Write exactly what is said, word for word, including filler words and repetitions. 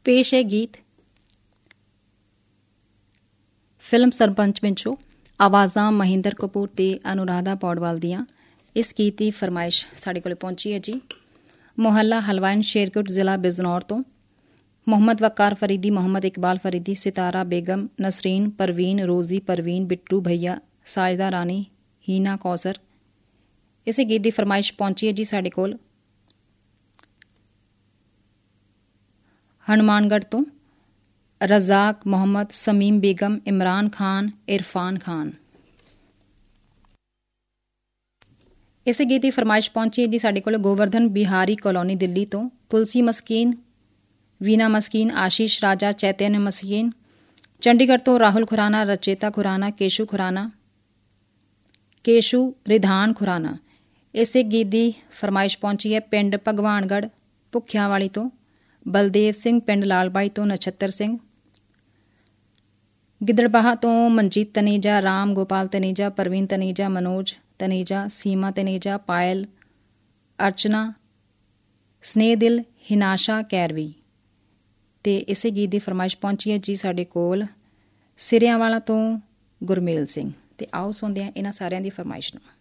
ਪੇਸ਼ ਹੈ ਗੀਤ ਫਿਲਮ ਸਰਪੰਚ ਵਿੱਚੋਂ ਆਵਾਜ਼ਾਂ ਮਹਿੰਦਰ ਕਪੂਰ ਤੇ ਅਨੁਰਾਧਾ ਪੌਡਵਾਲ ਦੀਆਂ। ਇਸ ਗੀਤ ਦੀ ਫਰਮਾਇਸ਼ ਸਾਡੇ ਕੋਲ ਪਹੁੰਚੀ ਹੈ ਜੀ ਮੁਹੱਲਾ ਹਲਵਾਈਨ ਸ਼ੇਰਕੋਟ ਜ਼ਿਲ੍ਹਾ ਬਿਜਨੌਰ ਤੋਂ। ਮੁਹੰਮਦ ਵਕਾਰ ਫਰੀਦੀ, ਮੁਹੰਮਦ ਇਕਬਾਲ ਫਰੀਦੀ, ਸਿਤਾਰਾ ਬੇਗਮ, ਨਸਰੀਨ ਪਰਵੀਨ, ਰੋਜ਼ੀ ਪਰਵੀਨ, ਬਿੱਟੂ ਭਈਆ, ਸਾਜਦਾ ਰਾਣੀ, ਹੀਨਾ ਕੌਸਰ। ਇਸੇ ਗੀਤ ਦੀ ਫਰਮਾਇਸ਼ ਪਹੁੰਚੀ ਹੈ ਜੀ ਸਾਡੇ ਕੋਲ ਹਨੂੰਮਾਨਗੜ੍ਹ ਤੋਂ ਰਜ਼ਾਕ ਮੁਹੰਮਦ, ਸਮੀਮ ਬੇਗਮ, ਇਮਰਾਨ ਖਾਨ, ਇਰਫਾਨ ਖਾਨ। ਇਸੇ ਗੀਤ ਦੀ ਫਰਮਾਇਸ਼ ਪਹੁੰਚੀ ਹੈ ਜੀ ਸਾਡੇ ਕੋਲ ਗੋਵਰਧਨ ਬਿਹਾਰੀ ਕਲੋਨੀ ਦਿੱਲੀ ਤੋਂ। ਤੁਲਸੀ ਮਸਕੀਨ, ਵੀਨਾ ਮਸਕੀਨ, ਆਸ਼ੀਸ਼ ਰਾਜਾ, ਚੈਤन्य ਮਸਕੀਨ। ਚੰਡੀਗੜ੍ਹ ਤੋਂ ਰਾਹੁਲ ਖੁਰਾਨਾ, ਰਚੇਤਾ ਖੁਰਾਨਾ, ਕੇਸ਼ੂ ਖੁਰਾਨਾ, ਕੇਸ਼ੂ ਰਿਧਾਨ ਖੁਰਾਨਾ। ਇਸੇ ਗੀਤ ਦੀ ਫਰਮਾਇਸ਼ ਪਹੁੰਚੀ ਹੈ ਪਿੰਡ ਭਗਵਾਨਗੜ੍ਹ ਭੁੱਖਿਆਂ ਵਾਲੀ ਤੋਂ ਬਲਦੇਵ ਸਿੰਘ, ਪਿੰਡ ਲਾਲਬਾਈ ਤੋਂ ਨਛੱਤਰ ਸਿੰਘ, ਗਿੱਦੜਬਾਹਾ ਤੋਂ ਮਨਜੀਤ ਤਨੇਜਾ, ਰਾਮ ਗੋਪਾਲ ਤਨੇਜਾ, ਪਰਵੀਨ ਤਨੇਜਾ, ਮਨੋਜ ਤਨੇਜਾ, ਸੀਮਾ ਤਨੇਜਾ, ਪਾਇਲ, ਅਰਚਨਾ, ਸਨੇਹ ਦਿਲ, ਹਿਨਾਸ਼ਾ ਕੈਰਵੀ। ਅਤੇ ਇਸੇ ਗੀਤ ਦੀ ਫਰਮਾਇਸ਼ ਪਹੁੰਚੀ ਹੈ ਜੀ ਸਾਡੇ ਕੋਲ ਸਿਰਿਆਂਵਾਲਾ ਤੋਂ ਗੁਰਮੇਲ ਸਿੰਘ। ਅਤੇ ਆਓ ਸੁਣਦੇ ਹਾਂ ਇਹਨਾਂ ਸਾਰਿਆਂ ਦੀ ਫਰਮਾਇਸ਼ ਨੂੰ।